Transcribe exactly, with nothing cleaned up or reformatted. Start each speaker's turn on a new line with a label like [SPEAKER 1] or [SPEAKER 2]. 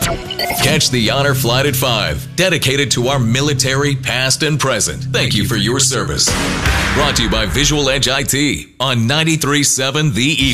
[SPEAKER 1] Catch the Honor Flight at five, dedicated to our military, past and present. Thank you for your service. Brought to you by Visual Edge I T on ninety-three point seven The Eagle.